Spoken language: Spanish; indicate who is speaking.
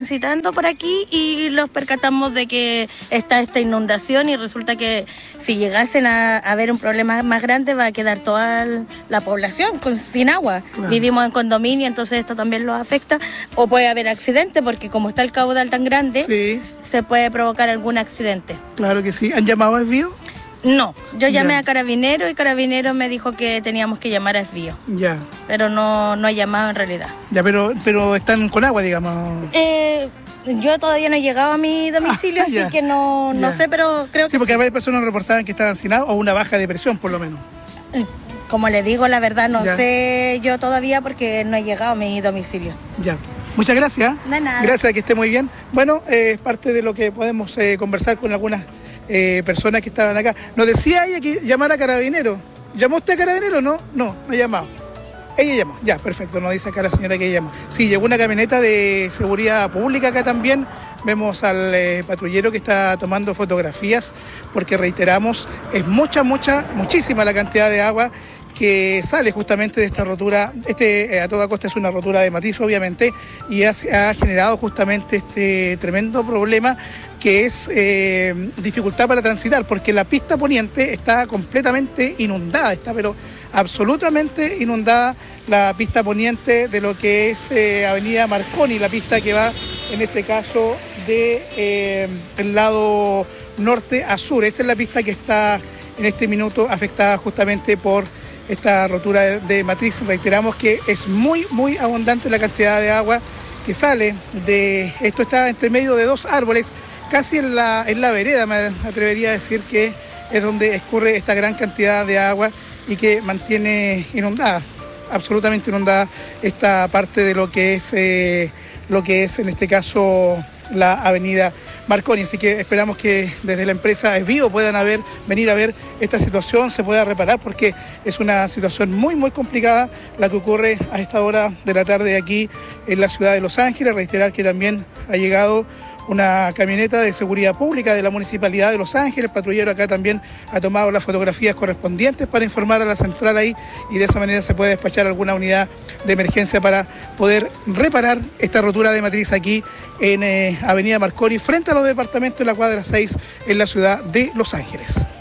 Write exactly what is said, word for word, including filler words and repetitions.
Speaker 1: transitando por aquí y los percatamos de que está esta inundación y resulta que si llegasen a haber un problema más grande va a quedar toda la población con, sin agua. Claro. Vivimos en condominio, entonces esto también los afecta. O puede haber accidente porque como está el caudal tan grande, sí, se puede provocar algún accidente.
Speaker 2: Claro que sí. ¿Han llamado a Esvío?
Speaker 1: No, yo llamé ya. a Carabineros y Carabineros me dijo que teníamos que llamar a Esvío.
Speaker 2: Ya.
Speaker 1: Pero no, no he llamado en realidad.
Speaker 2: Ya, pero, pero están con agua, digamos.
Speaker 1: Eh, yo todavía no he llegado a mi domicilio, ah, así ya. que no, no sé, pero creo
Speaker 2: sí,
Speaker 1: que...
Speaker 2: Sí, porque varias personas reportaban que estaban sin agua o una baja de presión, por lo menos.
Speaker 1: Como le digo, la verdad no ya. sé yo todavía porque no he llegado a mi domicilio.
Speaker 2: Ya. Muchas gracias.
Speaker 1: De nada.
Speaker 2: Gracias, que esté muy bien. Bueno, eh, es parte de lo que podemos eh, conversar con algunas eh, personas que estaban acá. Nos decía ella que llamara a Carabineros. ¿Llamó usted a Carabineros? No, no, no ha llamado. Ella llamó. Ya, perfecto. Nos dice acá la señora que llamó. Sí, llegó una camioneta de seguridad pública acá también. Vemos al eh, patrullero que está tomando fotografías porque reiteramos, es mucha, mucha, muchísima la cantidad de agua que sale justamente de esta rotura. Este eh, a toda costa es una rotura de Matiz, obviamente, y ha, ha generado justamente este tremendo problema que es eh, dificultad para transitar, porque la pista poniente está completamente inundada, está pero absolutamente inundada la pista poniente de lo que es eh, Avenida Marconi, la pista que va en este caso de eh, el lado norte a sur. Esta es la pista que está en este minuto afectada justamente por esta rotura de, de Matriz. Reiteramos que es muy, muy abundante la cantidad de agua que sale de... Esto está entre medio de dos árboles, casi en la, en la vereda, me atrevería a decir que es donde escurre esta gran cantidad de agua y que mantiene inundada, absolutamente inundada, esta parte de lo que es, eh, lo que es en este caso la avenida Marconi. Así que esperamos que desde la empresa Esvío puedan haber, venir a ver esta situación, se pueda reparar, porque es una situación muy, muy complicada la que ocurre a esta hora de la tarde aquí en la ciudad de Los Ángeles. Reiterar que también ha llegado una camioneta de seguridad pública de la Municipalidad de Los Ángeles. El patrullero acá también ha tomado las fotografías correspondientes para informar a la central ahí y de esa manera se puede despachar alguna unidad de emergencia para poder reparar esta rotura de matriz aquí en eh, Avenida Marconi, frente a los departamentos de la cuadra seis en la ciudad de Los Ángeles.